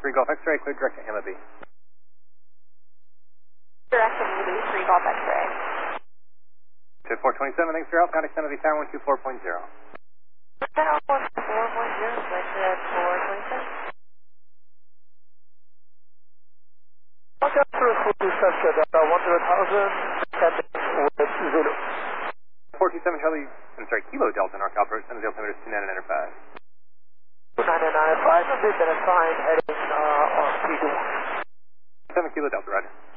3 Golf X-ray, clear direct to Hamlet B. Direct to Hamlet B, 3 Golf X-ray. To 427, thanks for your help. Contact Hamlet B, Tower 124.0. Tower 124.0, switch at 427. Okay, through full reception, 100,000, with Zulu. 427 Charlie, Kilo Delta, NorCal approach, send the altimeter to 29 and enter 5. 2995, and we've been assigned heading on P2. 7 Kilo Delta, right.